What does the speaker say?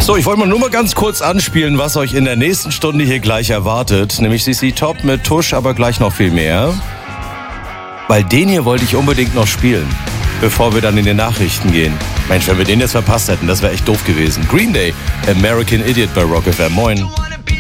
So, ich wollte mal nur mal ganz kurz anspielen, was euch in der nächsten Stunde hier gleich erwartet. Nämlich CC Top mit Tusch, aber gleich noch viel mehr. Weil den hier wollte ich unbedingt noch spielen, bevor wir dann in die Nachrichten gehen. Mensch, wenn wir den jetzt verpasst hätten, das wäre echt doof gewesen. Green Day, American Idiot bei Rock FM. Moin.